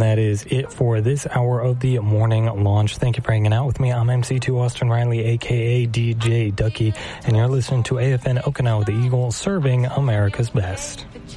that is it for this hour of the morning launch. Thank you for hanging out with me. I'm MC2 Austin Riley, a.k.a. DJ Ducky, and you're listening to AFN Okinawa, the Eagle, serving America's best.